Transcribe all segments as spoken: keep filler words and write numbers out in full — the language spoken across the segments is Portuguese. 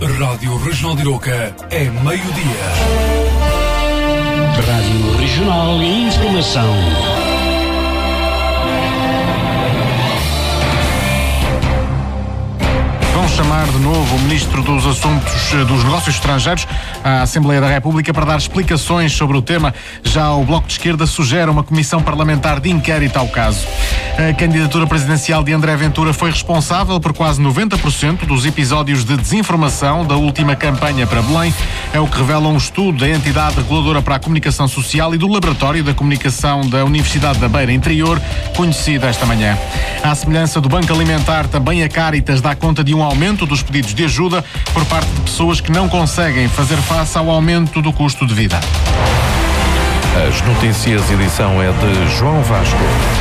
Rádio Regional de Iroca é meio-dia. Rádio Regional e Informação. Vão chamar de novo o Ministro dos Assuntos dos Negócios Estrangeiros à Assembleia da República para dar explicações sobre o tema. Já o Bloco de Esquerda sugere uma comissão parlamentar de inquérito ao caso. A candidatura presidencial de André Ventura foi responsável por quase noventa por cento dos episódios de desinformação da última campanha para Belém. É o que revela um estudo da entidade reguladora para a comunicação social e do Laboratório da Comunicação da Universidade da Beira Interior, conhecido esta manhã. À semelhança do Banco Alimentar, também a Caritas dá conta de um aumento dos pedidos de ajuda por parte de pessoas que não conseguem fazer face ao aumento do custo de vida. As notícias, edição é de João Vasco.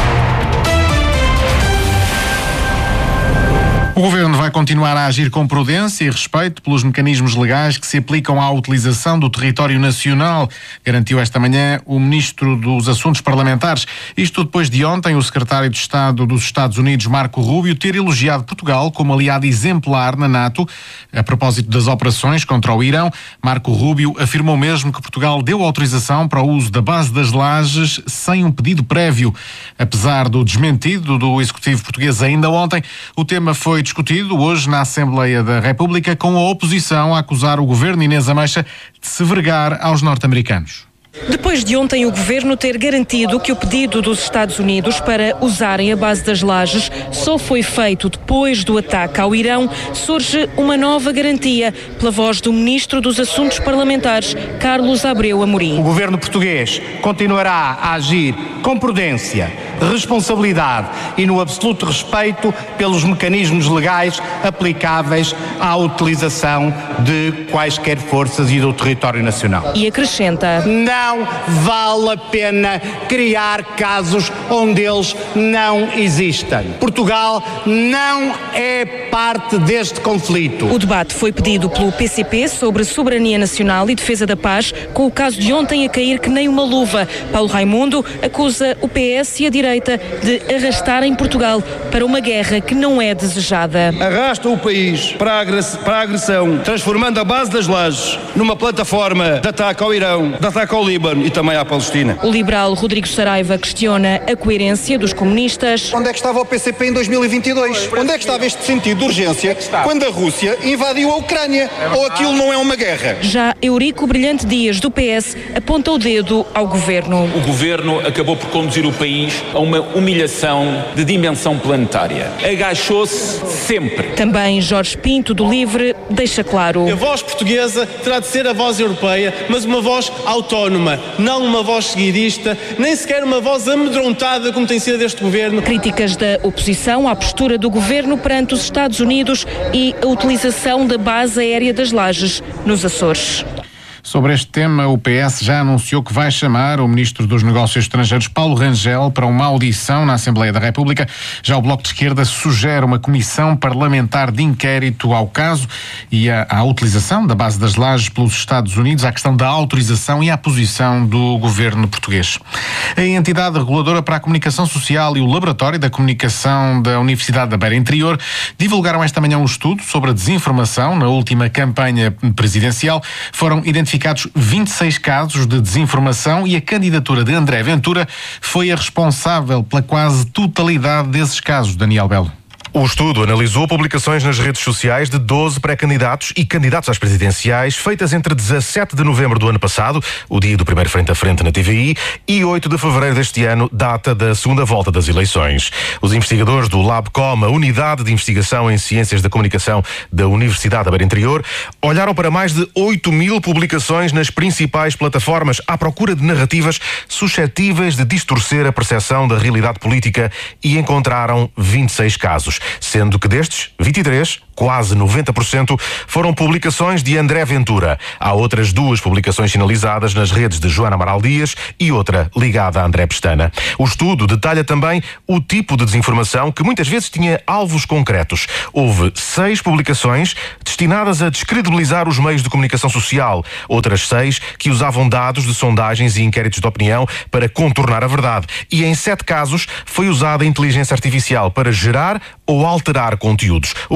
O Governo vai continuar a agir com prudência e respeito pelos mecanismos legais que se aplicam à utilização do território nacional, garantiu esta manhã o Ministro dos Assuntos Parlamentares. Isto depois de ontem o Secretário de Estado dos Estados Unidos, Marco Rubio, ter elogiado Portugal como aliado exemplar na NATO. A propósito das operações contra o Irão, Marco Rubio afirmou mesmo que Portugal deu autorização para o uso da base das Lajes sem um pedido prévio. Apesar do desmentido do Executivo português ainda ontem, o tema foi discutido hoje na Assembleia da República, com a oposição a acusar o governo Inês Ameixa de se vergar aos norte-americanos. Depois de ontem o Governo ter garantido que o pedido dos Estados Unidos para usarem a base das Lajes só foi feito depois do ataque ao Irão, surge uma nova garantia pela voz do Ministro dos Assuntos Parlamentares, Carlos Abreu Amorim. O Governo português continuará a agir com prudência, responsabilidade e no absoluto respeito pelos mecanismos legais aplicáveis à utilização de quaisquer forças e do território nacional. E acrescenta: Não vale a pena criar casos onde eles não existem. Portugal não é parte deste conflito. O debate foi pedido pelo P C P sobre soberania nacional e defesa da paz, com o caso de ontem a cair que nem uma luva. Paulo Raimundo acusa o P S e a direita de arrastarem Portugal para uma guerra que não é desejada. Arrasta o país para a agressão, transformando a base das Lajes numa plataforma de ataque ao Irão, de ataque ao Líbano e também à Palestina. O liberal Rodrigo Saraiva questiona a coerência dos comunistas. Onde é que estava o P C P em dois mil e vinte e dois? Onde é que estava este sentido de urgência quando a Rússia invadiu a Ucrânia? Ou aquilo não é uma guerra? Já Eurico Brilhante Dias, do P S, aponta o dedo ao governo. O governo acabou por conduzir o país a uma humilhação de dimensão planetária. Agachou-se sempre. Também Jorge Pinto, do Livre, deixa claro: a voz portuguesa terá de ser a voz europeia, mas uma voz autónoma, não uma voz seguidista, nem sequer uma voz amedrontada como tem sido deste governo. Críticas da oposição à postura do governo perante os Estados Unidos e a utilização da base aérea das Lajes nos Açores. Sobre este tema, o P S já anunciou que vai chamar o Ministro dos Negócios Estrangeiros, Paulo Rangel, para uma audição na Assembleia da República. Já o Bloco de Esquerda sugere uma comissão parlamentar de inquérito ao caso e à, à utilização da base das Lajes pelos Estados Unidos, à questão da autorização e à posição do governo português. A entidade reguladora para a comunicação social e o Laboratório da Comunicação da Universidade da Beira Interior divulgaram esta manhã um estudo sobre a desinformação na última campanha presidencial. Foram identificados vinte e seis casos de desinformação e a candidatura de André Ventura foi a responsável pela quase totalidade desses casos. Daniel Belo. O estudo analisou publicações nas redes sociais de doze pré-candidatos e candidatos às presidenciais feitas entre dezassete de novembro do ano passado, o dia do primeiro frente a frente na T V I, e oito de fevereiro deste ano, data da segunda volta das eleições. Os investigadores do LabCom, a Unidade de Investigação em Ciências da Comunicação da Universidade da Beira Interior, olharam para mais de oito mil publicações nas principais plataformas à procura de narrativas suscetíveis de distorcer a percepção da realidade política e encontraram vinte e seis casos. Sendo que destes, vinte e três, quase noventa por cento, foram publicações de André Ventura. Há outras duas publicações sinalizadas nas redes de Joana Amaral Dias e outra ligada a André Pestana. O estudo detalha também o tipo de desinformação que muitas vezes tinha alvos concretos. Houve seis publicações destinadas a descredibilizar os meios de comunicação social, outras seis que usavam dados de sondagens e inquéritos de opinião para contornar a verdade. E em sete casos foi usada a inteligência artificial para gerar ou alterar conteúdos. Um recurso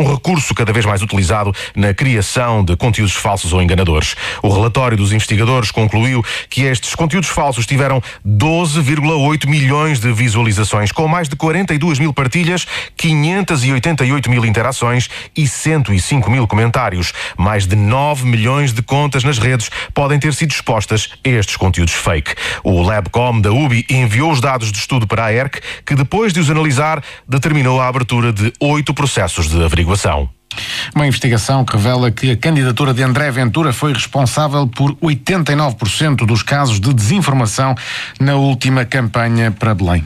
recurso cada vez mais utilizado na criação de conteúdos falsos ou enganadores. O relatório dos investigadores concluiu que estes conteúdos falsos tiveram doze vírgula oito milhões de visualizações, com mais de quarenta e duas mil partilhas, quinhentas e oitenta e oito mil interações e cento e cinco mil comentários. Mais de nove milhões de contas nas redes podem ter sido expostas a estes conteúdos fake. O Labcom da U B I enviou os dados do estudo para a E R C, que depois de os analisar, determinou a abertura de oito processos de averiguação. Uma investigação que revela que a candidatura de André Ventura foi responsável por oitenta e nove por cento dos casos de desinformação na última campanha para Belém.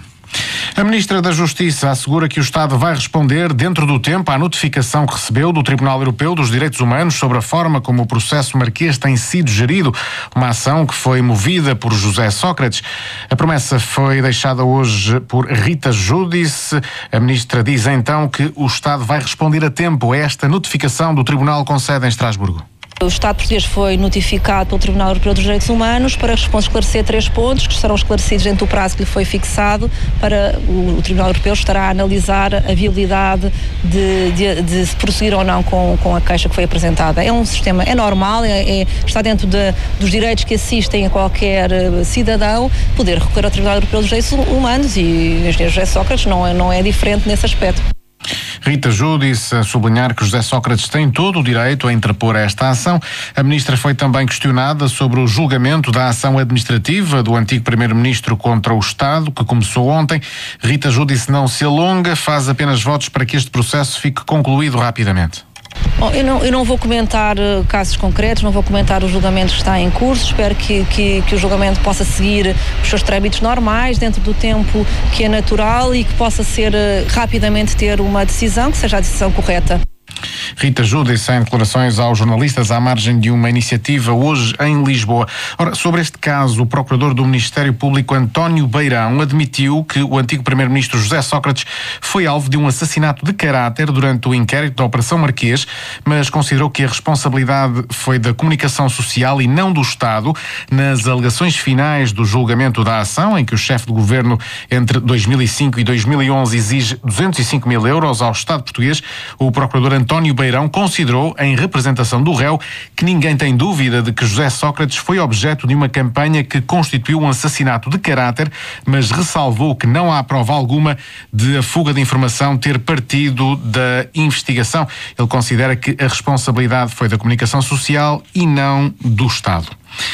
A Ministra da Justiça assegura que o Estado vai responder dentro do tempo à notificação que recebeu do Tribunal Europeu dos Direitos Humanos sobre a forma como o processo Marquês tem sido gerido, uma ação que foi movida por José Sócrates. A promessa foi deixada hoje por Rita Giudice. A Ministra diz então que o Estado vai responder a tempo a esta notificação do Tribunal com sede em Estrasburgo. O Estado português foi notificado pelo Tribunal Europeu dos Direitos Humanos para esclarecer três pontos que serão esclarecidos dentro do prazo que lhe foi fixado. Para o, o Tribunal Europeu estará a analisar a viabilidade de, de, de se prosseguir ou não com, com a queixa que foi apresentada. É um sistema, é normal, é, é, está dentro de, dos direitos que assistem a qualquer cidadão poder recorrer ao Tribunal Europeu dos Direitos Humanos, e o engenheiro José Sócrates não é, não é diferente nesse aspecto. Rita Giudice a sublinhar que José Sócrates tem todo o direito a interpor esta ação. A ministra foi também questionada sobre o julgamento da ação administrativa do antigo primeiro-ministro contra o Estado, que começou ontem. Rita Giudice não se alonga, faz apenas votos para que este processo fique concluído rapidamente. Bom, eu, não, eu não vou comentar uh, casos concretos, não vou comentar o julgamento que está em curso. Espero que, que, que o julgamento possa seguir os seus trâmites normais, dentro do tempo que é natural, e que possa ser uh, rapidamente ter uma decisão que seja a decisão correta. Rita Giudice em declarações aos jornalistas à margem de uma iniciativa hoje em Lisboa. Ora, sobre este caso, o procurador do Ministério Público António Beirão admitiu que o antigo primeiro-ministro José Sócrates foi alvo de um assassinato de caráter durante o inquérito da Operação Marquês, mas considerou que a responsabilidade foi da comunicação social e não do Estado. Nas alegações finais do julgamento da ação, em que o chefe de governo entre dois mil e cinco e dois mil e onze exige duzentos e cinco mil euros ao Estado português, o procurador António Beirão considerou, em representação do réu, que ninguém tem dúvida de que José Sócrates foi objeto de uma campanha que constituiu um assassinato de caráter, mas ressalvou que não há prova alguma de a fuga de informação ter partido da investigação. Ele considera que a responsabilidade foi da comunicação social e não do Estado.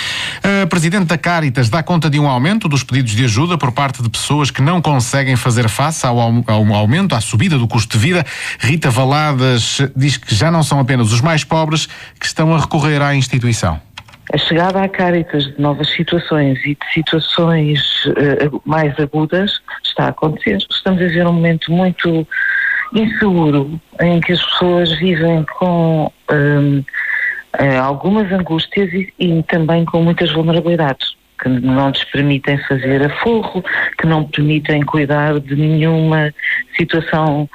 A Presidente da Cáritas dá conta de um aumento dos pedidos de ajuda por parte de pessoas que não conseguem fazer face ao, ao aumento, à subida do custo de vida. Rita Valadas diz que já não são apenas os mais pobres que estão a recorrer à instituição. A chegada à Cáritas de novas situações e de situações uh, mais agudas está a acontecer. Estamos a viver um momento muito inseguro em que as pessoas vivem com um, uh, algumas angústias e, e também com muitas vulnerabilidades que não lhes permitem fazer aforro, que não permitem cuidar de nenhuma situação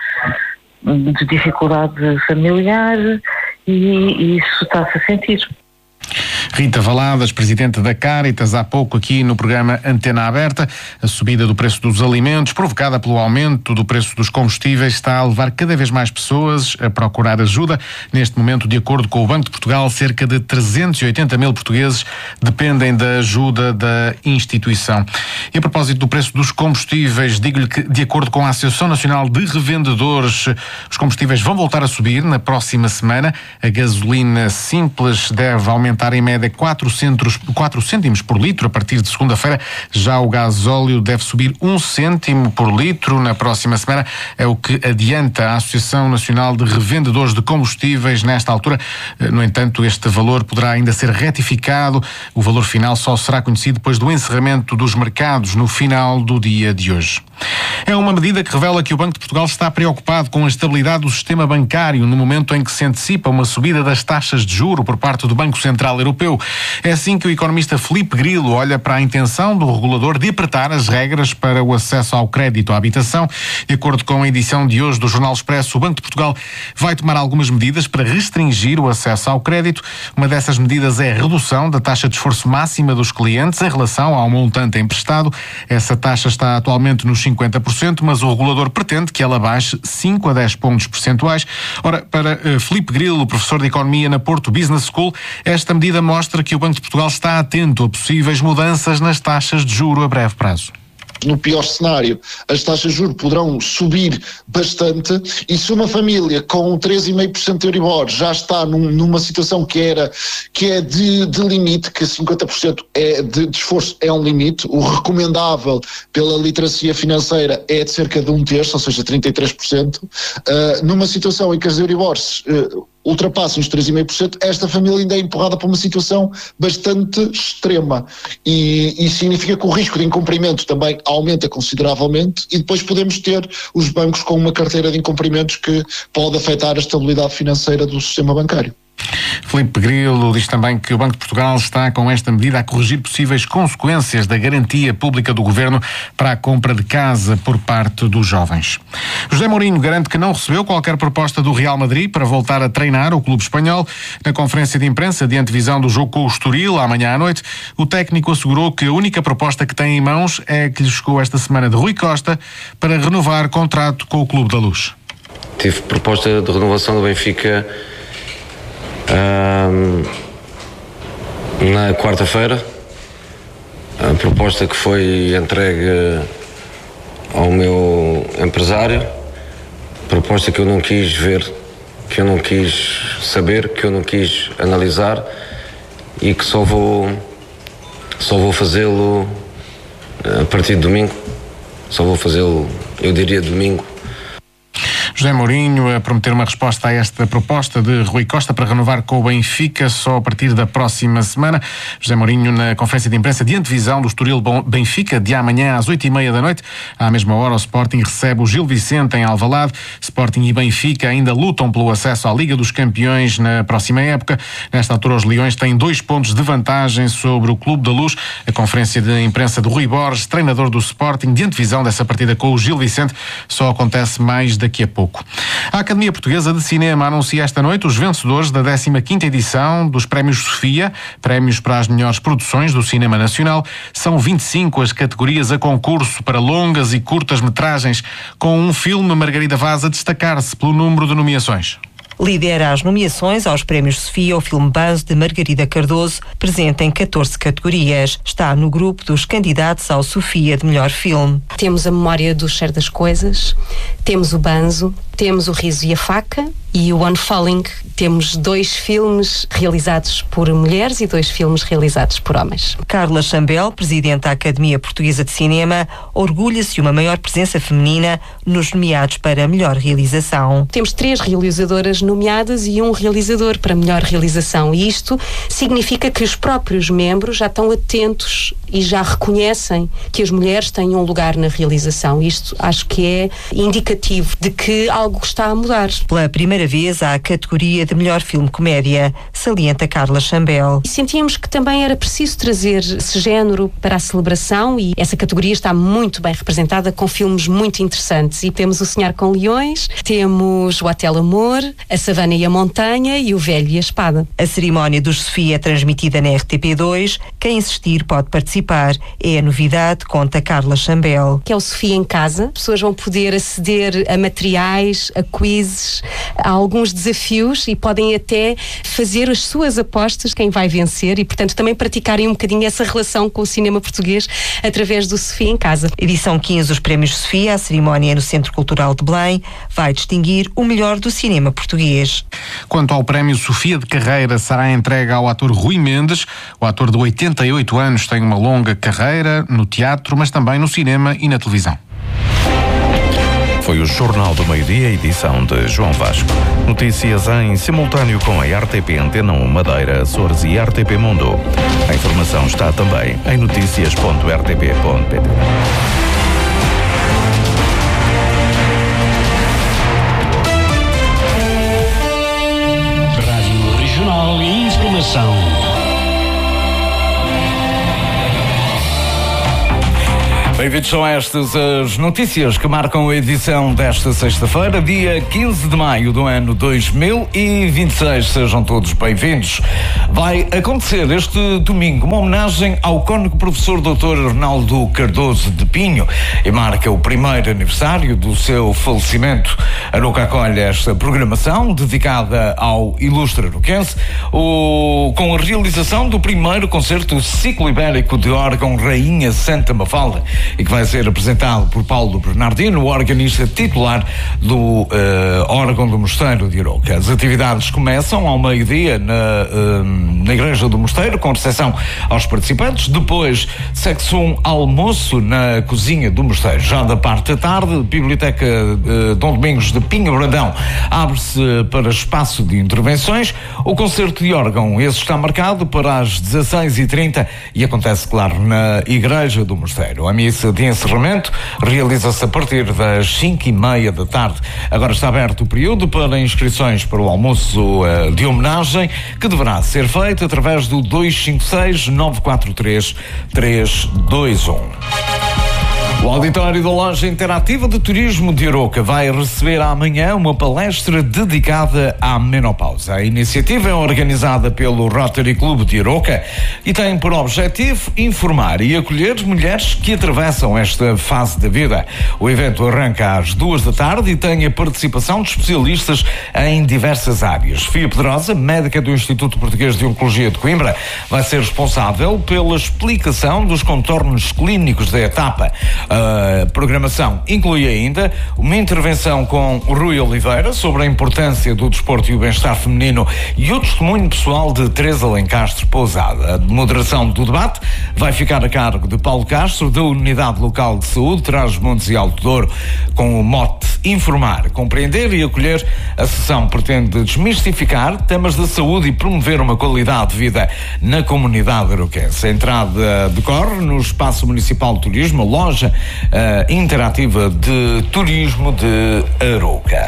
de dificuldade familiar, e, e isso está-se a sentir. Rita Valadas, Presidente da Cáritas, há pouco aqui no programa Antena Aberta. A subida do preço dos alimentos, provocada pelo aumento do preço dos combustíveis, está a levar cada vez mais pessoas a procurar ajuda. Neste momento, de acordo com o Banco de Portugal, cerca de trezentos e oitenta mil portugueses dependem da ajuda da instituição. E a propósito do preço dos combustíveis, digo-lhe que, de acordo com a Associação Nacional de Revendedores, os combustíveis vão voltar a subir na próxima semana. A gasolina simples deve aumentar em média quatro cêntimos por litro a partir de segunda-feira. Já o gasóleo deve subir um cêntimo por litro na próxima semana. É o que adianta a Associação Nacional de Revendedores de Combustíveis nesta altura. No entanto, este valor poderá ainda ser retificado. O valor final só será conhecido depois do encerramento dos mercados no final do dia de hoje. É uma medida que revela que o Banco de Portugal está preocupado com a estabilidade do sistema bancário no momento em que se antecipa uma subida das taxas de juro por parte do Banco Central Europeu. deu. É assim que o economista Filipe Grilo olha para a intenção do regulador de apertar as regras para o acesso ao crédito à habitação. De acordo com a edição de hoje do Jornal Expresso, o Banco de Portugal vai tomar algumas medidas para restringir o acesso ao crédito. Uma dessas medidas é a redução da taxa de esforço máxima dos clientes em relação ao montante emprestado. Essa taxa está atualmente nos cinquenta por cento, mas o regulador pretende que ela baixe cinco a dez pontos percentuais. Ora, para uh, Filipe Grilo, professor de Economia na Porto Business School, esta medida mostra que o Banco de Portugal está atento a possíveis mudanças nas taxas de juro a breve prazo. No pior cenário, as taxas de juros poderão subir bastante, e se uma família com três vírgula cinco por cento de Euribor já está num, numa situação que, era, que é de, de limite, que cinquenta por cento é de, de esforço é um limite, o recomendável pela literacia financeira é de cerca de um terço, ou seja, trinta e três por cento, uh, numa situação em que as Euribors uh, ultrapassam os três vírgula cinco por cento, esta família ainda é empurrada para uma situação bastante extrema, e isso significa que o risco de incumprimento também aumenta consideravelmente, e depois podemos ter os bancos com uma carteira de incumprimentos que pode afetar a estabilidade financeira do sistema bancário. Filipe Grilo diz também que o Banco de Portugal está com esta medida a corrigir possíveis consequências da garantia pública do Governo para a compra de casa por parte dos jovens. José Mourinho garante que não recebeu qualquer proposta do Real Madrid para voltar a treinar o clube espanhol. Na conferência de imprensa de antevisão do jogo com o Estoril, amanhã à noite, o técnico assegurou que a única proposta que tem em mãos é a que lhe chegou esta semana de Rui Costa para renovar contrato com o Clube da Luz. Tive proposta de renovação do Benfica Um, na quarta-feira, a proposta que foi entregue ao meu empresário, proposta que eu não quis ver, que eu não quis saber, que eu não quis analisar, e que só vou só vou fazê-lo a partir de domingo, só vou fazê-lo, eu diria domingo. José Mourinho a prometer uma resposta a esta proposta de Rui Costa para renovar com o Benfica só a partir da próxima semana. José Mourinho na conferência de imprensa de antevisão do Estoril Benfica de amanhã às oito e meia da noite. À mesma hora o Sporting recebe o Gil Vicente em Alvalade. Sporting e Benfica ainda lutam pelo acesso à Liga dos Campeões na próxima época. Nesta altura os Leões têm dois pontos de vantagem sobre o Clube da Luz. A conferência de imprensa do Rui Borges, treinador do Sporting, de antevisão dessa partida com o Gil Vicente, só acontece mais daqui a pouco. A Academia Portuguesa de Cinema anuncia esta noite os vencedores da décima quinta edição dos Prémios Sofia, prémios para as melhores produções do cinema nacional. São vinte e cinco as categorias a concurso para longas e curtas metragens, com um filme, Margarida Vaz, a destacar-se pelo número de nomeações. Lidera as nomeações aos Prémios Sofia o filme Buzz de Margarida Cardoso, presente em catorze categorias. Está no grupo dos candidatos ao Sofia de melhor filme. Temos a Memória do Cheiro das Coisas, temos o Banzo, temos o Riso e a Faca e o Unfalling. Temos dois filmes realizados por mulheres e dois filmes realizados por homens. Carla Chambel, presidente da Academia Portuguesa de Cinema, orgulha-se de uma maior presença feminina nos nomeados para melhor realização. Temos três realizadoras nomeadas e um realizador para melhor realização, e isto significa que os próprios membros já estão atentos e já reconhecem que as mulheres têm um lugar na realização. Isto acho que é indicativo de que algo está a mudar. Pela primeira vez há a categoria de melhor filme comédia, salienta Carla Chambel. E sentíamos que também era preciso trazer esse género para a celebração, e essa categoria está muito bem representada com filmes muito interessantes. E temos o Sonhar com Leões, temos o Hotel Amor, a Savana e a Montanha e o Velho e a Espada. A cerimónia dos Sofia é transmitida na R T P dois. Quem assistir pode participar. É a novidade, conta Carla Chambel. Que é o Sofia em Casa. As pessoas vão poder aceder a materiais, a quizzes, a alguns desafios, e podem até fazer as suas apostas quem vai vencer, e portanto também praticarem um bocadinho essa relação com o cinema português através do Sofia em Casa. Edição quinze dos Prémios Sofia, a cerimónia no Centro Cultural de Belém, vai distinguir o melhor do cinema português. Quanto ao Prémio Sofia de Carreira, será entregue ao ator Rui Mendes. O ator de oitenta e oito anos tem uma longa carreira no teatro, mas também no cinema e na televisão. Foi o Jornal do Meio-Dia, edição de João Vasco. Notícias em simultâneo com a R T P Antena um Madeira, Açores e R T P Mundo. A informação está também em noticias ponto r t p ponto p t. Rádio Regional e Informação. Bem-vindos, são estas as notícias que marcam a edição desta sexta-feira, dia quinze de maio do ano dois mil e vinte e seis. Sejam todos bem-vindos. Vai acontecer este domingo uma homenagem ao cônego professor doutor Arnaldo Cardoso de Pinho e marca o primeiro aniversário do seu falecimento. A Arouca acolhe esta programação dedicada ao ilustre arouquense, o, com a realização do primeiro concerto ciclo ibérico de órgão Rainha Santa Mafalda, e que vai ser apresentado por Paulo Bernardino, o organista titular do uh, órgão do Mosteiro de Arouca. As atividades começam ao meio-dia na, uh, na Igreja do Mosteiro, com recepção aos participantes. Depois segue-se um almoço na cozinha do Mosteiro. Já da parte da tarde, a Biblioteca uh, Dom Domingos de Pinho Brandão abre-se para espaço de intervenções. O concerto de órgão, esse está marcado para as dezasseis e trinta e acontece, claro, na Igreja do Mosteiro. A missa de encerramento realiza-se a partir das cinco e meia da tarde. Agora está aberto o período para inscrições para o almoço uh, de homenagem, que deverá ser feito através do dois cinco seis, nove quatro três, três dois um. O auditório da Loja Interativa de Turismo de Arouca vai receber amanhã uma palestra dedicada à menopausa. A iniciativa é organizada pelo Rotary Club de Arouca e tem por objetivo informar e acolher mulheres que atravessam esta fase da vida. O evento arranca às duas da tarde e tem a participação de especialistas em diversas áreas. Fia Pedrosa, médica do Instituto Português de Oncologia de Coimbra, vai ser responsável pela explicação dos contornos clínicos da etapa. A programação inclui ainda uma intervenção com o Rui Oliveira sobre a importância do desporto e o bem-estar feminino e o testemunho pessoal de Teresa Lencastre Pousada. A moderação do debate vai ficar a cargo de Paulo Castro, da Unidade Local de Saúde Trás-os-Montes e Alto Douro, com o mote informar, compreender e acolher. A sessão pretende desmistificar temas de saúde e promover uma qualidade de vida na comunidade arouquense. A entrada decorre no Espaço Municipal de Turismo, loja Uh, interativa de turismo de Arouca.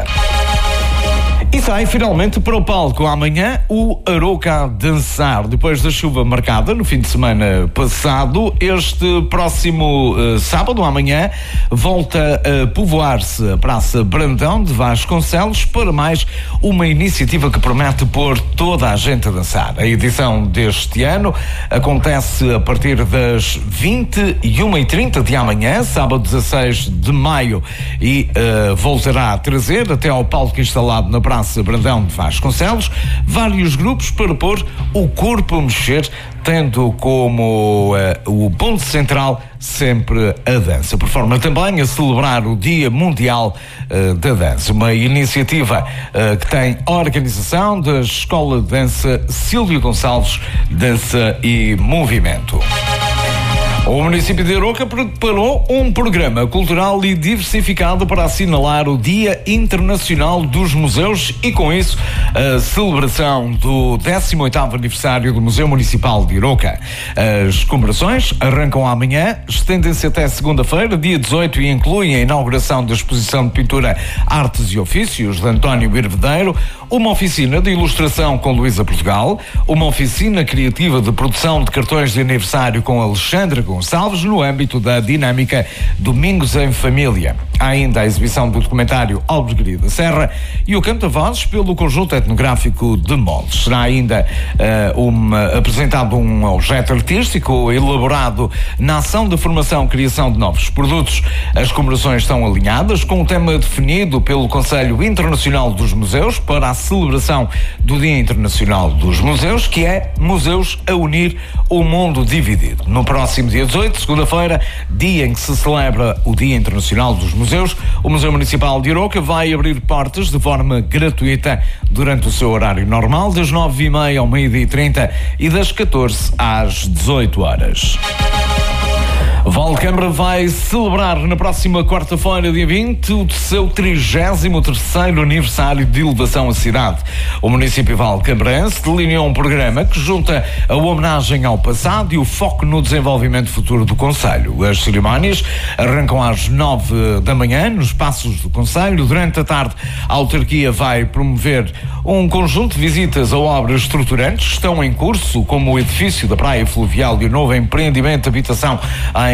E sai finalmente para o palco amanhã o Arouca a dançar. Depois da chuva marcada no fim de semana passado, este próximo uh, sábado, amanhã, volta a povoar-se a Praça Brandão de Vasconcelos para mais uma iniciativa que promete pôr toda a gente a dançar. A edição deste ano acontece a partir das vinte e uma e trinta de amanhã, sábado dezasseis de maio, e uh, voltará a trazer até ao palco instalado na Praça Brandão de Vasconcelos vários grupos para pôr o corpo a mexer, tendo como uh, o ponto central sempre a dança, por forma também a celebrar o Dia Mundial uh, da Dança, uma iniciativa uh, que tem a organização da Escola de Dança Silvio Gonçalves Dança e Movimento. O município de Arouca preparou um programa cultural e diversificado para assinalar o Dia Internacional dos Museus e, com isso, a celebração do décimo oitavo aniversário do Museu Municipal de Arouca. As comemorações arrancam amanhã, estendem-se até segunda-feira, dia dezoito, e incluem a inauguração da exposição de pintura Artes e Ofícios de António Birvedeiro, uma oficina de ilustração com Luísa Portugal, uma oficina criativa de produção de cartões de aniversário com Alexandra Gonçalves, no âmbito da dinâmica Domingos em Família. Há ainda a exibição do documentário Albergaria da Serra e o Canta-Vozes pelo Conjunto Etnográfico de Moldes. Será ainda uh, uma, apresentado um objeto artístico elaborado na ação de formação e criação de novos produtos. As comemorações estão alinhadas com o tema definido pelo Conselho Internacional dos Museus para a celebração do Dia Internacional dos Museus, que é Museus a unir o mundo dividido. No próximo dia dezoito, segunda-feira, dia em que se celebra o Dia Internacional dos Museus, o Museu Municipal de Arouca vai abrir portas de forma gratuita durante o seu horário normal, das nove e meia ao meio-dia e trinta e das catorze às dezoito horas. Valcambra vai celebrar na próxima quarta-feira, dia vinte, o seu trigésimo terceiro aniversário de elevação à cidade. O município valcambrense delineou um programa que junta a homenagem ao passado e o foco no desenvolvimento futuro do concelho. As cerimónias arrancam às nove da manhã nos passos do concelho. Durante a tarde, a autarquia vai promover um conjunto de visitas a obras estruturantes que estão em curso, como o edifício da Praia Fluvial e o novo empreendimento de habitação em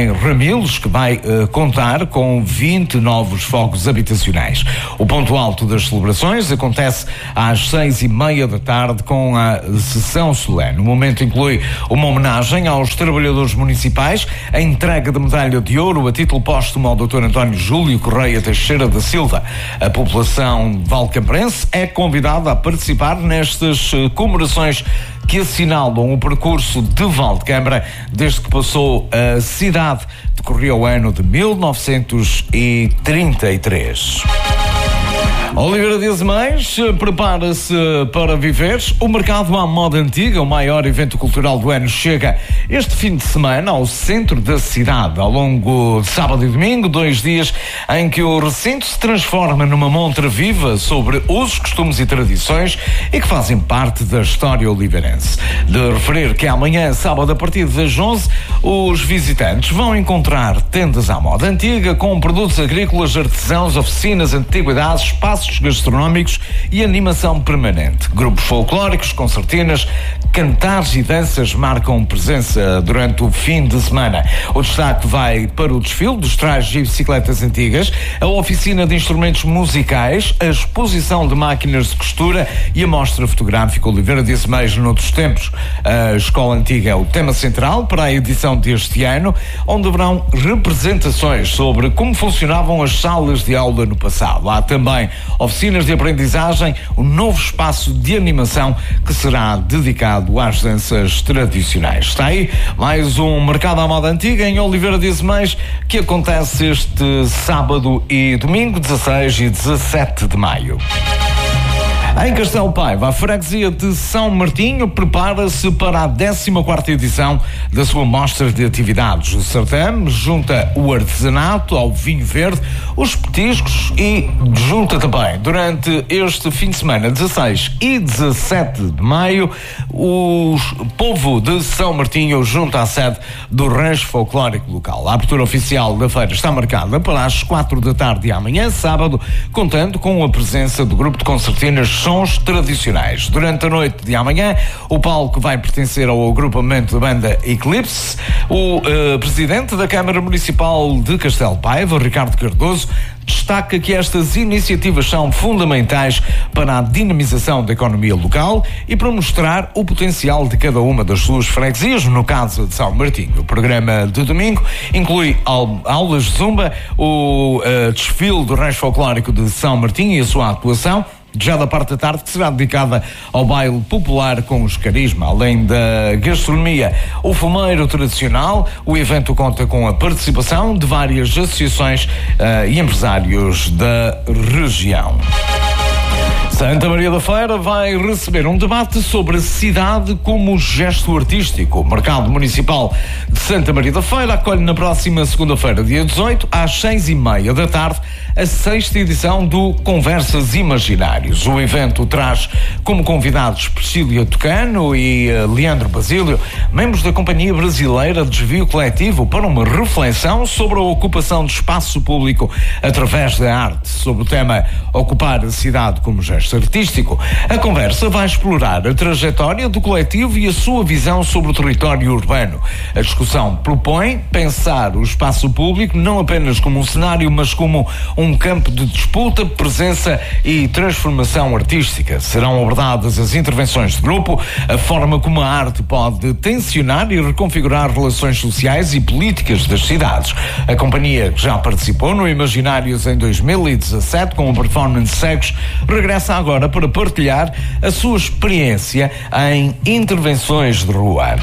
em Ramilos, que vai uh, contar com vinte novos fogos habitacionais. O ponto alto das celebrações acontece às seis e meia da tarde com a sessão solene. O momento inclui uma homenagem aos trabalhadores municipais, a entrega da medalha de ouro a título póstumo ao doutor António Júlio Correia Teixeira da Silva. A população valcambrense é convidada a participar nestas uh, comemorações que assinalam o percurso de Valdecâmara desde que passou a cidade, decorria o ano de mil novecentos e trinta e três. Oliveira Dias Mais prepara-se para viver. O Mercado à Moda Antiga, o maior evento cultural do ano, chega este fim de semana ao centro da cidade. Ao longo de sábado e domingo, dois dias em que o recinto se transforma numa montra viva sobre usos, costumes e tradições e que fazem parte da história oliveirense. De referir que amanhã, sábado, a partir das onze, os visitantes vão encontrar tendas à moda antiga com produtos agrícolas, artesãos, oficinas, antiguidades, espaços gastronómicos e animação permanente. Grupos folclóricos, concertinas, cantares e danças marcam presença durante o fim de semana. O destaque vai para o desfile dos trajes e bicicletas antigas, a oficina de instrumentos musicais, a exposição de máquinas de costura e a mostra fotográfica Oliveira Dias Mais noutros tempos. A Escola Antiga é o tema central para a edição deste ano, onde haverão representações sobre como funcionavam as salas de aula no passado. Há também oficinas de aprendizagem, um novo espaço de animação que será dedicado às danças tradicionais. Está aí mais um Mercado à Moda Antiga em Oliveira Dias Mais, que acontece este sábado e domingo, dezasseis e dezassete de maio. Em Castelo Paiva, a freguesia de São Martinho prepara-se para a décima quarta edição da sua mostra de atividades. O certame junta o artesanato ao vinho verde, os petiscos e junta também, durante este fim de semana, dezasseis e dezassete de maio, o povo de São Martinho junta à sede do rancho folclórico local. A abertura oficial da feira está marcada para as quatro da tarde de amanhã, sábado, contando com a presença do grupo de concertinas Sons Tradicionais. Durante a noite de amanhã, o palco vai pertencer ao agrupamento da banda Eclipse. O uh, presidente da Câmara Municipal de Castelo Paiva, Ricardo Cardoso, destaca que estas iniciativas são fundamentais para a dinamização da economia local e para mostrar o potencial de cada uma das suas freguesias, no caso de São Martinho. O programa de domingo inclui aulas de zumba, o uh, desfile do rancho folclórico de São Martinho e a sua atuação, já da parte da tarde, que será dedicada ao baile popular com os carisma. Além da gastronomia, o fumeiro tradicional, o evento conta com a participação de várias associações uh, e empresários da região. Santa Maria da Feira vai receber um debate sobre a cidade como gesto artístico. O Mercado Municipal de Santa Maria da Feira acolhe na próxima segunda-feira, dia dezoito, às seis e meia da tarde, a sexta edição do Conversas Imaginários. O evento traz como convidados Priscília Tocano e uh, Leandro Basílio, membros da Companhia Brasileira de Desvio Coletivo, para uma reflexão sobre a ocupação de espaço público através da arte. Sobre o tema Ocupar a Cidade como Gesto Artístico, a conversa vai explorar a trajetória do coletivo e a sua visão sobre o território urbano. A discussão propõe pensar o espaço público não apenas como um cenário, mas como um campo de disputa, presença e transformação artística. Serão abordadas as intervenções de grupo, a forma como a arte pode tensionar e reconfigurar relações sociais e políticas das cidades. A companhia, que já participou no Imaginários em dois mil e dezassete com a performance Cegos, regressa agora para partilhar a sua experiência em intervenções de rua.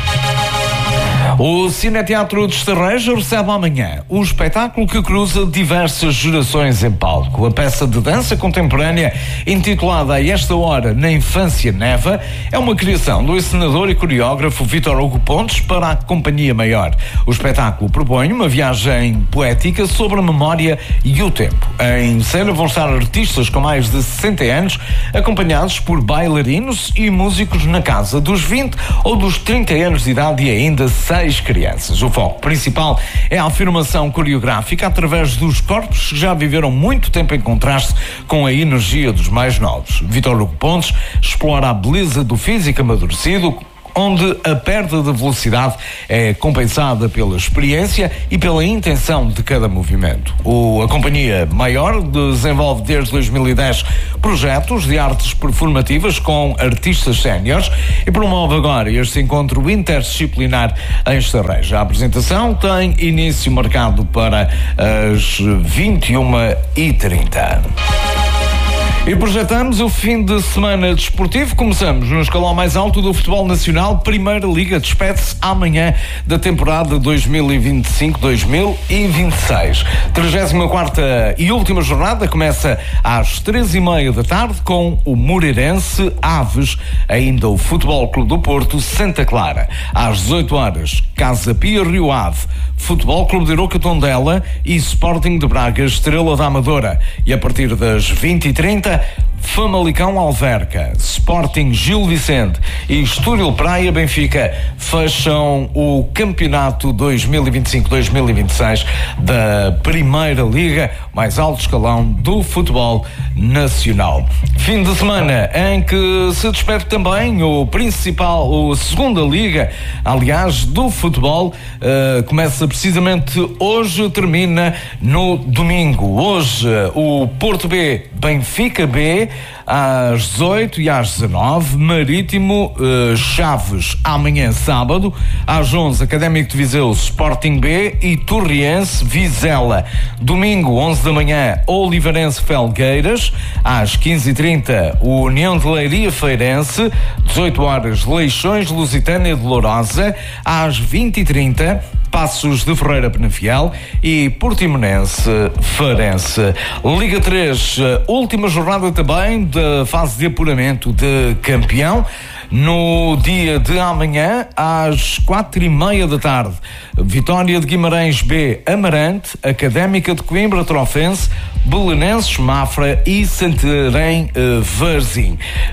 O Cineteatro de Estarreja recebe amanhã um espetáculo que cruza diversas gerações em palco. A peça de dança contemporânea, intitulada A Esta Hora na Infância Neva, é uma criação do encenador e coreógrafo Vítor Hugo Pontes para a Companhia Maior. O espetáculo propõe uma viagem poética sobre a memória e o tempo. Em cena vão estar artistas com mais de sessenta anos, acompanhados por bailarinos e músicos na casa dos vinte ou dos trinta anos de idade e ainda seis crianças. O foco principal é a afirmação coreográfica através dos corpos que já viveram muito tempo em contraste com a energia dos mais novos. Vítor Hugo Pontes explora a beleza do físico amadurecido, onde a perda de velocidade é compensada pela experiência e pela intenção de cada movimento. O, a companhia Maior desenvolve desde dois mil e dez projetos de artes performativas com artistas séniores e promove agora este encontro interdisciplinar em Estarreja. A apresentação tem início marcado para as vinte e uma e trinta. E projetamos o fim de semana desportivo. Começamos no escalão mais alto do futebol nacional. Primeira Liga despede-se amanhã da temporada dois mil e vinte e cinco dois mil e vinte e seis. trigésima quarta e última jornada começa às três e meia da tarde com o Moreirense Aves, ainda o Futebol Clube do Porto Santa Clara. Às dezoito horas, Casa Pia Rio Ave, Futebol Clube de Arouca Tondela e Sporting de Braga Estrela da Amadora. E a partir das vinte e trinta, Famalicão Alverca, Sporting Gil Vicente e Estoril Praia Benfica fecham o campeonato dois mil e vinte e cinco dois mil e vinte e seis da Primeira Liga, mais alto escalão do futebol nacional. Fim de semana em que se despede também o principal, a segunda liga, aliás, do futebol. Uh, começa precisamente hoje, termina no domingo. Hoje o Porto B, Benfica B, às dezoito e às dezanove, Marítimo uh, Chaves amanhã sábado, às onze Académico de Viseu Sporting B e Torriense Vizela. Domingo onze da manhã Oliveirense Felgueiras, às quinze e trinta o União de Leiria Feirense, dezoito horas Leixões Lusitânia de Lourosa, às vinte e trinta Passos de Ferreira Penafiel e Portimonense Farense. Liga três, última jornada também da fase de apuramento de campeão. No dia de amanhã, às quatro e meia da tarde, Vitória de Guimarães B, Amarante, Académica de Coimbra Trofense, Belenenses Mafra e Santarém uh, Varzim.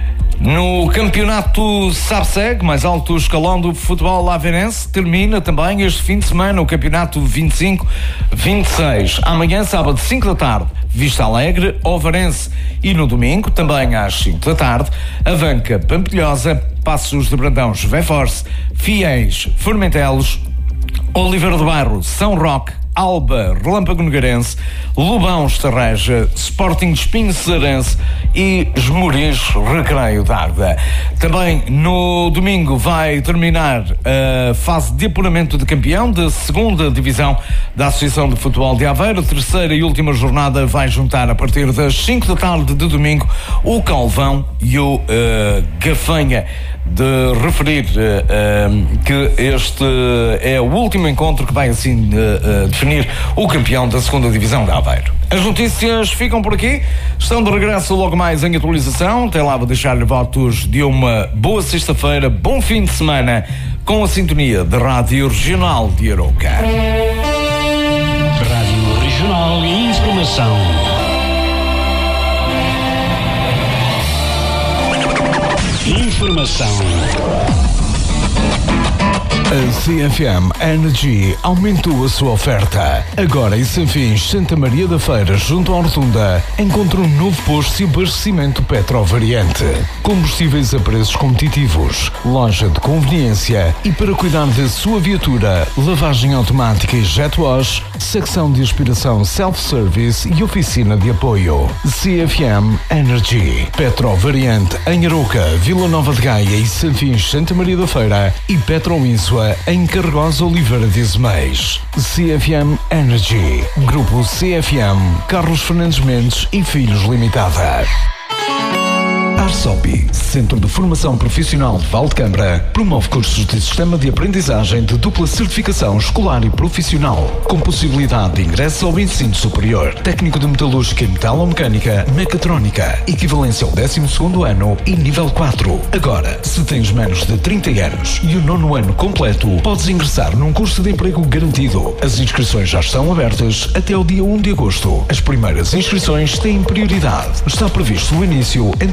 No campeonato SABSEG, mais alto escalão do futebol aveirense, termina também este fim de semana o campeonato vinte e cinco vinte e seis. Amanhã, sábado, cinco da tarde, Vista Alegre, Ovarense. E no domingo, também às cinco da tarde, Avanca Pampilhosa, Passos de Brandão, Veforce, Fiéis, Formentelos, Oliveira do Bairro, São Roque, Alba, Relâmpago Nogueirense, Lobão Estarreja, Sporting de Espinho Cesarense e Esmoriz Recreio d'Água. Também no domingo vai terminar a fase de apuramento de campeão da segunda divisão da Associação de Futebol de Aveiro. A terceira e última jornada vai juntar a partir das cinco da tarde de domingo o Calvão e o uh, Gafanha. De referir uh, uh, que este é o último encontro que vai assim uh, uh, definir o campeão da segunda divisão de Aveiro. As notícias ficam por aqui, estão de regresso logo mais em atualização. Até lá vou deixar-lhe votos de uma boa sexta-feira, bom fim de semana com a sintonia da Rádio Regional de Arouca. Rádio Regional e Informação. Informação. A C F M Energy aumentou a sua oferta. Agora em Sanfins, Santa Maria da Feira, junto à Rotunda, encontra um novo posto de abastecimento Petrovariante. Combustíveis a preços competitivos, loja de conveniência e para cuidar da sua viatura, lavagem automática e jet wash, secção de aspiração self-service e oficina de apoio. C F M Energy. Petrovariante em Arouca, Vila Nova de Gaia e Sanfins, Santa Maria da Feira e Petroínsua em Carregosa Oliveira de Azeméis. C F M Energy. Grupo C F M, Carlos Fernandes Mendes e Filhos Limitada. Arsopi, Centro de Formação Profissional de Valdecambra, promove cursos de Sistema de Aprendizagem de dupla certificação escolar e profissional, com possibilidade de ingresso ao ensino superior, técnico de metalúrgica e metalomecânica, mecatrónica, equivalência ao décimo segundo ano e nível quatro. Agora, se tens menos de trinta anos e o nono ano completo, podes ingressar num curso de emprego garantido. As inscrições já estão abertas até ao dia um de agosto. As primeiras inscrições têm prioridade. Está previsto o início entre catorze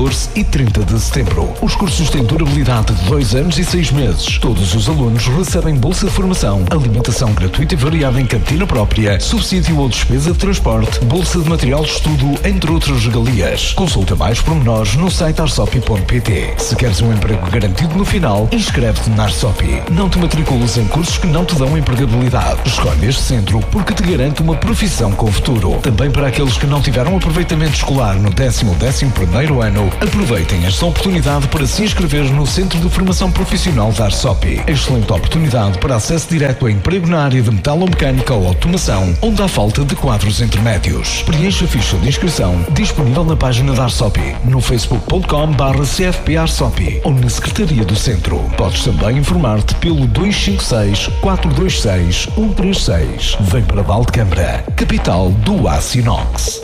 catorze e trinta de setembro. Os cursos têm durabilidade de dois anos e seis meses. Todos os alunos recebem bolsa de formação, alimentação gratuita e variada em cantina própria, subsídio ou despesa de transporte, bolsa de material de estudo, entre outras regalias. Consulta mais pormenores no site arsopi ponto pt. Se queres um emprego garantido no final, inscreve-te na Arsopi. Não te matriculas em cursos que não te dão empregabilidade. Escolhe este centro porque te garante uma profissão com futuro. Também para aqueles que não tiveram aproveitamento escolar no décimo ou décimo primeiro ano, aproveitem esta oportunidade para se inscrever no Centro de Formação Profissional da Arsopi. Excelente oportunidade para acesso direto a emprego na área de metalomecânica ou automação, onde há falta de quadros intermédios. Preencha a ficha de inscrição disponível na página da Arsopi, no facebook ponto com barra c f p arsopi ou na Secretaria do Centro. Podes também informar-te pelo dois cinco seis, quatro dois seis, um três seis. Vem para Valdecâmara, capital do aço inox.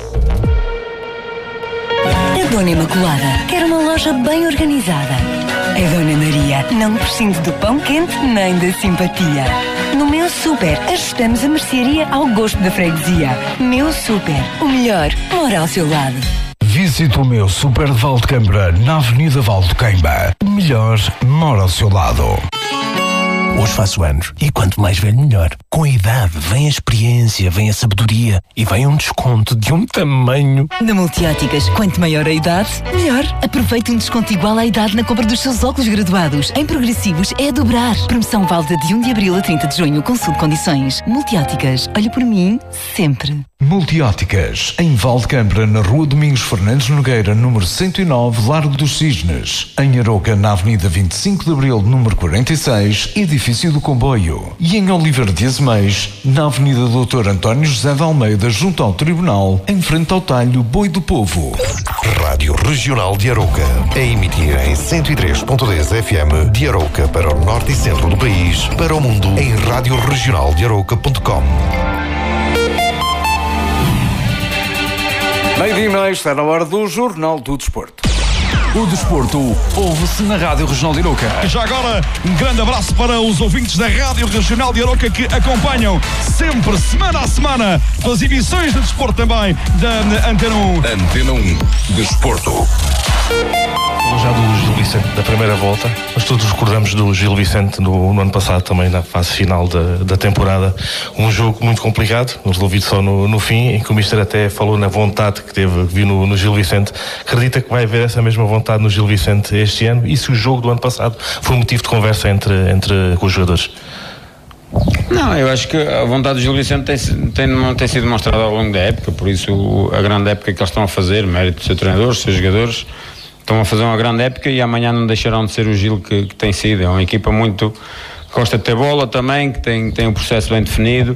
A Dona Imaculada quer uma loja bem organizada. A Dona Maria não prescinde do pão quente nem da simpatia. No Meu Super, ajustamos a mercearia ao gosto da freguesia. Meu Super, o melhor mora ao seu lado. Visite o Meu Super de Valdecâmara, na Avenida Valdequeimba. O melhor mora ao seu lado. Hoje faço anos e quanto mais velho melhor. Com a idade vem a experiência, vem a sabedoria e vem um desconto de um tamanho. Na Multióticas, quanto maior a idade, melhor. Aproveite um desconto igual à idade na compra dos seus óculos graduados. Em progressivos é a dobrar. Promoção válida de um de abril a trinta de junho. Consulte condições. Multióticas, olhe por mim sempre. Multióticas, em Valdecâmara, na Rua Domingos Fernandes Nogueira, número cento e nove, Largo dos Cisnes. Em Aroca, na Avenida vinte e cinco de abril, número quarenta e seis, Edifício do Comboio. E em Oliveira de Azeméis, na Avenida doutor António José de Almeida, junto ao Tribunal, em frente ao talho Boi do Povo. Rádio Regional de Aroca, a emitir em cento e três ponto dez F M de Aroca para o norte e centro do país, para o mundo em rádio regional de aroca ponto com. Meio-dia e meia, está na hora do Jornal do Desporto. O desporto ouve-se na Rádio Regional de Aroca. Já agora, um grande abraço para os ouvintes da Rádio Regional de Aroca que acompanham sempre, semana a semana, pelas emissões de desporto também da Antena um. Antena um, Desporto. Já do Gil Vicente da primeira volta, mas todos recordamos do Gil Vicente no, no ano passado também na fase final da, da temporada, um jogo muito complicado, resolvido só no, no fim, em que o Mister até falou na vontade que teve, que viu no, no Gil Vicente. Acredita que vai haver essa mesma vontade no Gil Vicente este ano? E se o jogo do ano passado foi motivo de conversa entre, entre os jogadores? Não, eu acho que a vontade do Gil Vicente tem, tem, tem sido demonstrada ao longo da época, por isso a grande época que eles estão a fazer, mérito do seu treinador, dos seus jogadores, estão a fazer uma grande época e amanhã não deixarão de ser o Gil que, que tem sido. É uma equipa muito que gosta de ter bola também, que tem, tem um processo bem definido,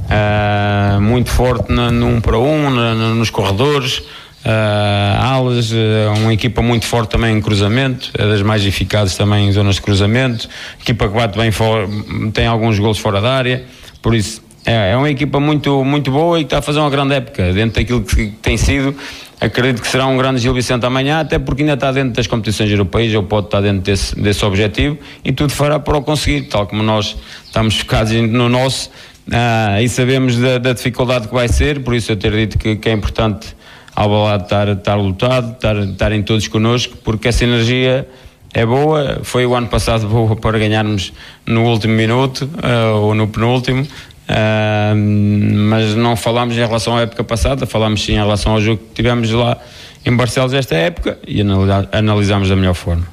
uh, muito forte no, no um para um, no, nos corredores, uh, alas, uh, uma equipa muito forte também em cruzamento, é das mais eficazes também em zonas de cruzamento, equipa que bate bem fora, tem alguns golos fora da área, por isso é, é uma equipa muito, muito boa e que está a fazer uma grande época, dentro daquilo que tem sido. Acredito que será um grande Gil Vicente amanhã, até porque ainda está dentro das competições europeias, ou pode estar dentro desse, desse objetivo, e tudo fará para o conseguir, tal como nós estamos focados no nosso, ah, e sabemos da, da dificuldade que vai ser, por isso eu ter dito que, que é importante ao balado estar, estar lutado, estar, estarem todos connosco, porque essa energia é boa, foi o ano passado boa para ganharmos no último minuto, ah, ou no penúltimo, Uh, mas não falámos em relação à época passada, falámos sim em relação ao jogo que tivemos lá em Barcelos esta época e analisámos da melhor forma.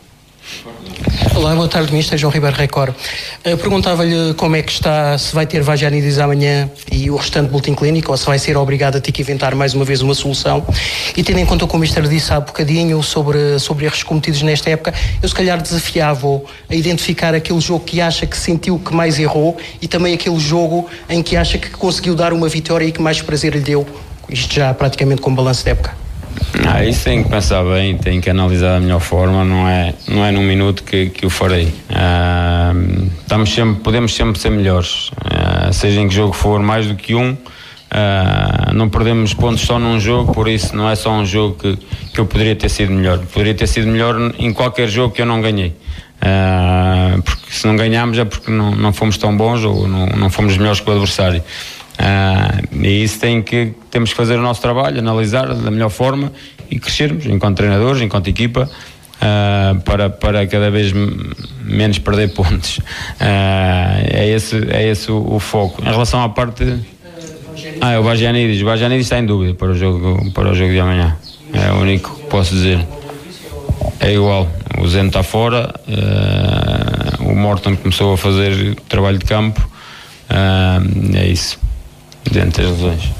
Olá, boa tarde, mister João Ribeiro Record. Uh, perguntava-lhe como é que está, se vai ter vaginitis amanhã e o restante boletim clínico, ou se vai ser obrigado a ter que inventar mais uma vez uma solução. E tendo em conta o que o mister disse há bocadinho sobre, sobre erros cometidos nesta época, eu se calhar desafiava-o a identificar aquele jogo que acha que sentiu que mais errou e também aquele jogo em que acha que conseguiu dar uma vitória e que mais prazer lhe deu, isto já praticamente com balanço de época. Ah, isso tem que pensar bem, tem que analisar da melhor forma, não é, não é num minuto que, que o farei. Ah, estamos sempre, podemos sempre ser melhores, ah, seja em que jogo for, mais do que um, ah, não perdemos pontos só num jogo, por isso não é só um jogo que, que eu poderia ter sido melhor, poderia ter sido melhor em qualquer jogo que eu não ganhei. Uh, porque se não ganhámos é porque não, não fomos tão bons ou não, não fomos melhores que o adversário. Uh, e isso tem que, temos que fazer o nosso trabalho, analisar da melhor forma e crescermos enquanto treinadores, enquanto equipa, uh, para, para cada vez menos perder pontos. Uh, é esse, é esse o, o foco. Em relação à parte... Ah, é o Bagianidis. O Bagianidis está em dúvida para o jogo, para o jogo de amanhã. É o único que posso dizer. É igual. O Zeno está fora. Uh, o Morton começou a fazer trabalho de campo. Uh, é isso. Dentro das lesões.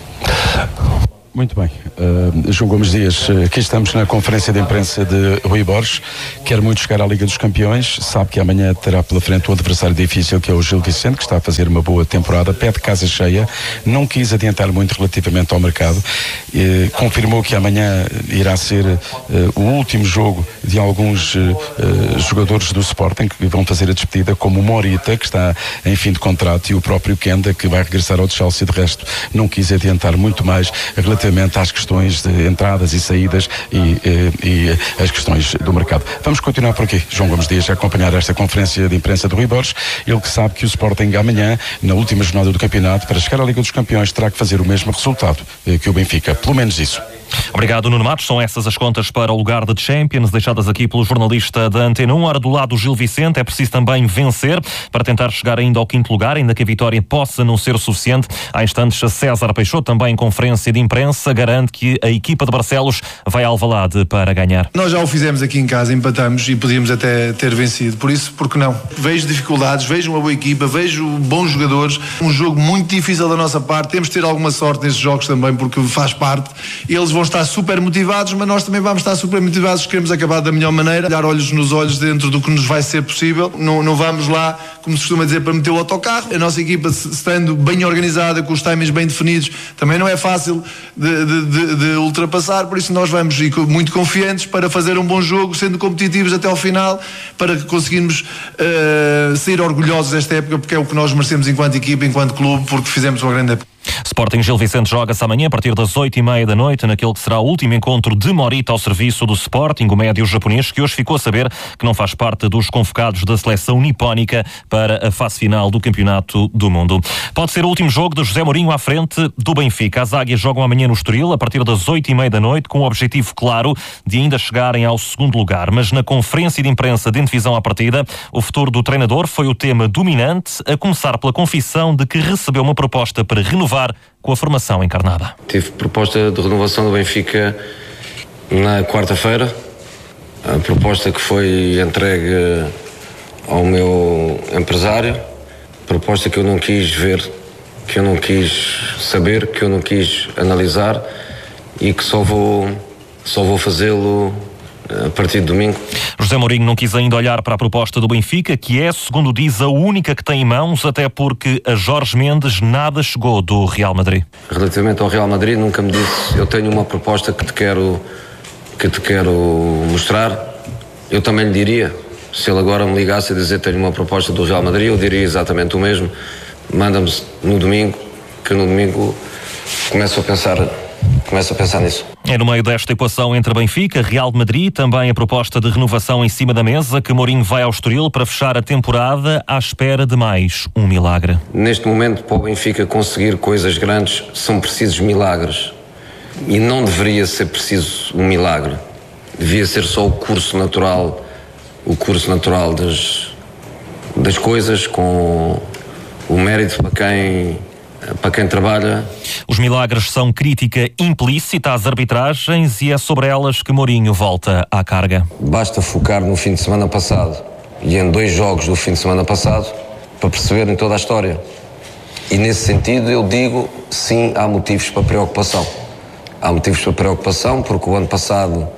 Muito bem. Uh, João Gomes Dias, aqui estamos na conferência de imprensa de Rui Borges. Quer muito chegar à Liga dos Campeões. Sabe que amanhã terá pela frente um adversário difícil, que é o Gil Vicente, que está a fazer uma boa temporada. Pede casa cheia. Não quis adiantar muito relativamente ao mercado. Uh, confirmou que amanhã irá ser uh, o último jogo de alguns uh, uh, jogadores do Sporting que vão fazer a despedida, como o Morita, que está em fim de contrato, e o próprio Kenda, que vai regressar ao Chelsea. De resto, não quis adiantar muito mais relativamente às questões de entradas e saídas e, e, e as questões do mercado. Vamos continuar por aqui. João Gomes Dias a acompanhar esta conferência de imprensa do Rui Borges. Ele que sabe que o Sporting amanhã, na última jornada do campeonato, para chegar à Liga dos Campeões, terá que fazer o mesmo resultado que o Benfica. Pelo menos isso. Obrigado, Nuno Matos. São essas as contas para o lugar de Champions, deixadas aqui pelo jornalista da Antena um. Ora, do lado do Gil Vicente, é preciso também vencer para tentar chegar ainda ao quinto lugar, ainda que a vitória possa não ser o suficiente. Há instantes, César Peixoto, também em conferência de imprensa, garante que a equipa de Barcelos vai a Alvalade para ganhar. Nós já o fizemos aqui em casa, empatamos e podíamos até ter vencido. Por isso, por que não? Vejo dificuldades, vejo uma boa equipa, vejo bons jogadores, um jogo muito difícil da nossa parte. Temos de ter alguma sorte nestes jogos também, porque faz parte. Eles vão estar super motivados, mas nós também vamos estar super motivados, queremos acabar da melhor maneira, olhar olhos nos olhos dentro do que nos vai ser possível. Não, não vamos lá, como se costuma dizer, para meter o autocarro. A nossa equipa, estando bem organizada, com os timings bem definidos, também não é fácil de, de, de, de ultrapassar, por isso nós vamos ir muito confiantes para fazer um bom jogo, sendo competitivos até ao final, para que conseguirmos uh, sair orgulhosos desta época, porque é o que nós merecemos enquanto equipa, enquanto clube, porque fizemos uma grande época. Sporting Gil Vicente joga-se amanhã a partir das oito e meia da noite, naquele que será o último encontro de Morita ao serviço do Sporting, o médio japonês, que hoje ficou a saber que não faz parte dos convocados da seleção nipónica para a fase final do Campeonato do Mundo. Pode ser o último jogo de José Mourinho à frente do Benfica. As águias jogam amanhã no Estoril, a partir das oito e meia da noite, com o objetivo claro de ainda chegarem ao segundo lugar. Mas na conferência de imprensa de antevisão à partida, o futuro do treinador foi o tema dominante, a começar pela confissão de que recebeu uma proposta para renovar com a formação encarnada. Tive proposta de renovação do Benfica na quarta-feira, a proposta que foi entregue ao meu empresário, proposta que eu não quis ver, que eu não quis saber, que eu não quis analisar e que só vou, só vou fazê-lo a partir de domingo. José Mourinho não quis ainda olhar para a proposta do Benfica, que é, segundo diz, a única que tem em mãos, até porque a Jorge Mendes nada chegou do Real Madrid. Relativamente ao Real Madrid, nunca me disse: eu tenho uma proposta que te quero, que te quero mostrar. Eu também lhe diria, se ele agora me ligasse a dizer: tenho uma proposta do Real Madrid, eu diria exatamente o mesmo. Manda-me no domingo, que no domingo começo a pensar Começo a pensar nisso. É no meio desta equação entre Benfica, Real de Madrid, também a proposta de renovação em cima da mesa, que Mourinho vai ao Estoril para fechar a temporada à espera de mais um milagre. Neste momento, para o Benfica conseguir coisas grandes, são precisos milagres. E não deveria ser preciso um milagre. Devia ser só o curso natural, o curso natural das, das coisas, com o mérito para quem... para quem trabalha. Os milagres são crítica implícita às arbitragens e é sobre elas que Mourinho volta à carga. Basta focar no fim de semana passado e em dois jogos do fim de semana passado para perceberem toda a história. E nesse sentido eu digo, sim, há motivos para preocupação. Há motivos para preocupação porque o ano passado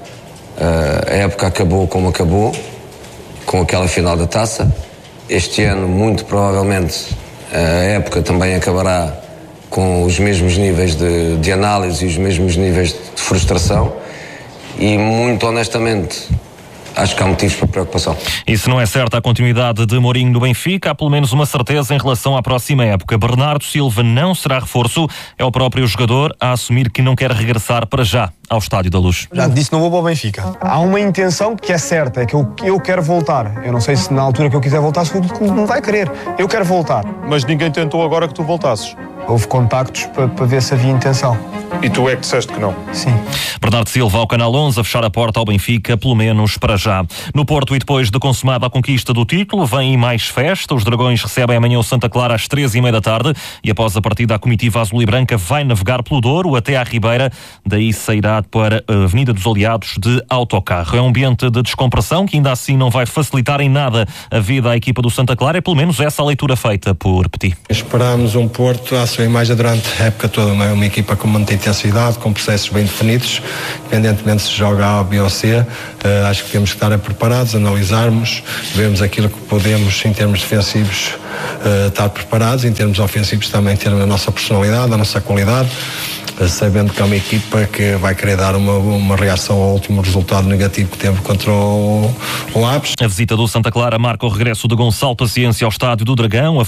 a época acabou como acabou, com aquela final da taça. Este ano, muito provavelmente, a época também acabará com os mesmos níveis de, de análise e os mesmos níveis de frustração e, muito honestamente, acho que há motivos para preocupação. E se não é certa a continuidade de Mourinho no Benfica, há pelo menos uma certeza em relação à próxima época. Bernardo Silva não será reforço, é o próprio jogador a assumir que não quer regressar para já ao Estádio da Luz. Já disse, não vou para o Benfica. Há uma intenção que é certa, é que eu, eu quero voltar. Eu não sei se na altura que eu quiser voltar, se o clube não vai querer. Eu quero voltar. Mas ninguém tentou agora que tu voltasses? Houve contactos para, para ver se havia intenção. E tu é que disseste que não? Sim. Bernardo Silva ao Canal onze a fechar a porta ao Benfica, pelo menos para já. No Porto, e depois de consumada a conquista do título, vem mais festa. Os Dragões recebem amanhã o Santa Clara às três e meia da tarde e após a partida a comitiva azul e branca vai navegar pelo Douro até à Ribeira, daí sairá para a Avenida dos Aliados de autocarro. É um ambiente de descompressão que ainda assim não vai facilitar em nada a vida à equipa do Santa Clara, é pelo menos essa a leitura feita por Petit. Esperámos um Porto à sua imagem durante a época toda, não é? Uma equipa com muita intensidade, com processos bem definidos, independentemente se joga A, B ou C, uh, acho que temos que estar preparados, analisarmos, vermos aquilo que podemos em termos defensivos uh, estar preparados, em termos ofensivos também ter a nossa personalidade, a nossa qualidade, uh, sabendo que é uma equipa que vai querer dar uma, uma reação ao último resultado negativo que teve contra o, o Aves. A visita do Santa Clara marca o regresso de Gonçalo Paciência ao Estádio do Dragão. A